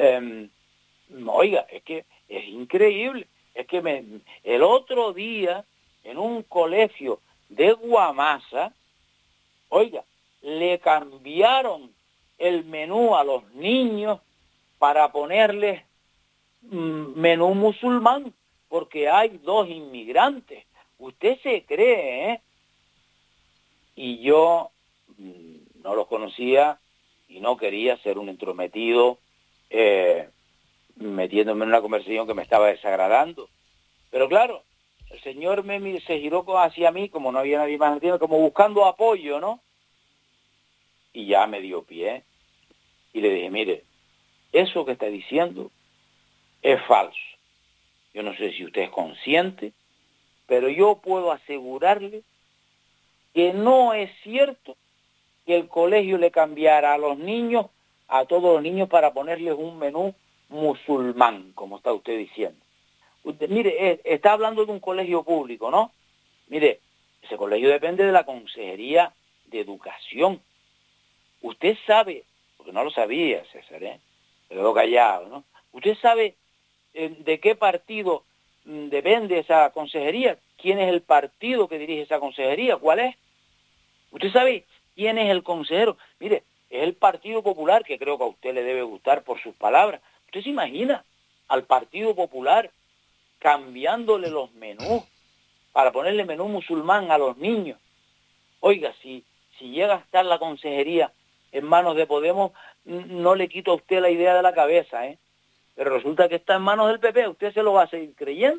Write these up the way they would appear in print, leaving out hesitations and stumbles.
Oiga, es que es increíble. Es que el otro día, en un colegio de Guamasa, oiga, le cambiaron el menú a los niños para ponerles menú musulmán, porque hay 2 inmigrantes. Usted se cree, ¿eh? Y yo no los conocía y no quería ser un entrometido metiéndome en una conversación que me estaba desagradando. Pero claro, el señor se giró hacia mí, como no había nadie más, como buscando apoyo, ¿no? Y ya me dio pie. Y le dije, mire, eso que está diciendo es falso. Yo no sé si usted es consciente, pero yo puedo asegurarle que no es cierto que el colegio le cambiara a los niños, a todos los niños, para ponerles un menú musulmán, como está usted diciendo. Usted, mire, está hablando de un colegio público, ¿no? Mire, ese colegio depende de la Consejería de Educación. Usted sabe, porque no lo sabía, César, me quedó callado, ¿no? Usted sabe de qué partido depende esa consejería, quién es el partido que dirige esa consejería, cuál es. Usted sabe quién es el consejero. Mire, es el Partido Popular, que creo que a usted le debe gustar por sus palabras. ¿Usted se imagina al Partido Popular cambiándole los menús para ponerle menú musulmán a los niños? Oiga, si llega a estar la consejería en manos de Podemos, no le quito a usted la idea de la cabeza, pero resulta que está en manos del PP, ¿usted se lo va a seguir creyendo?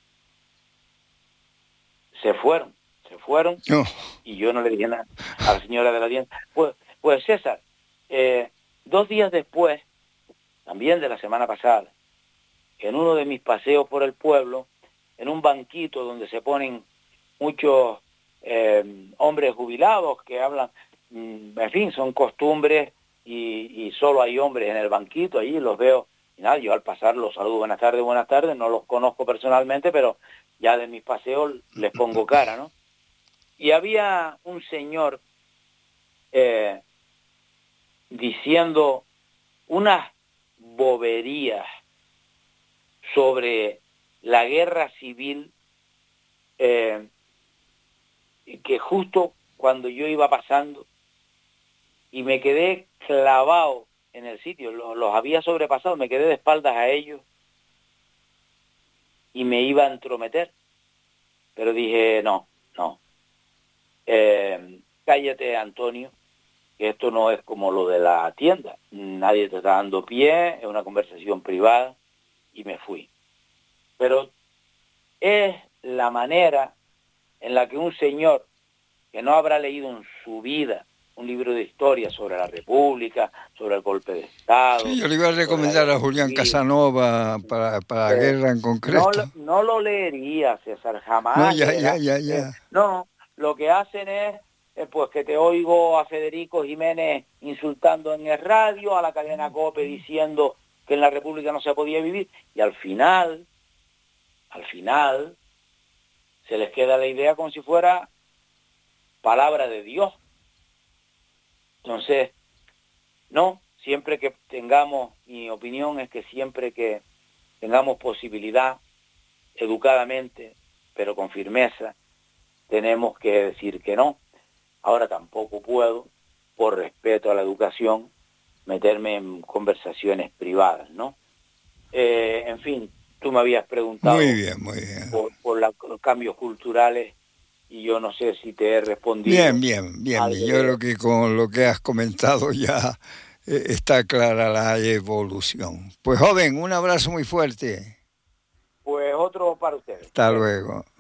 Se fueron, No. Y yo no le dije nada a la señora de la tienda. Pues César, 2 días después, también de la semana pasada, en uno de mis paseos por el pueblo, en un banquito donde se ponen muchos hombres jubilados que hablan, en fin, son costumbres y solo hay hombres en el banquito, allí los veo, y nada, yo al pasar los saludo, buenas tardes, no los conozco personalmente, pero ya de mis paseos les pongo cara, ¿no? Y había un señor diciendo unas boberías sobre la guerra civil, que justo cuando yo iba pasando y me quedé clavado en el sitio, los había sobrepasado, me quedé de espaldas a ellos y me iba a entrometer, pero dije no, cállate, Antonio, que esto no es como lo de la tienda, nadie te está dando pie, es una conversación privada, y me fui. Pero es la manera en la que un señor que no habrá leído en su vida un libro de historia sobre la República, sobre el golpe de Estado... Sí, yo le iba a recomendar a Julián Casanova para la guerra en concreto. No lo leería, César, jamás. No, ya. No, lo que hacen es, pues que te oigo a Federico Jiménez insultando en el radio, a la cadena COPE diciendo que en la República no se podía vivir, y al final, se les queda la idea como si fuera palabra de Dios. Entonces, no, siempre que tengamos, mi opinión es que siempre que tengamos posibilidad, educadamente, pero con firmeza, tenemos que decir que no. Ahora tampoco puedo, por respeto a la educación, meterme en conversaciones privadas, ¿no? En fin, tú me habías preguntado muy bien. por los cambios culturales y yo no sé si te he respondido. Bien. Yo creo que con lo que has comentado ya está clara la evolución. Pues joven, un abrazo muy fuerte. Pues otro para ustedes. Hasta luego.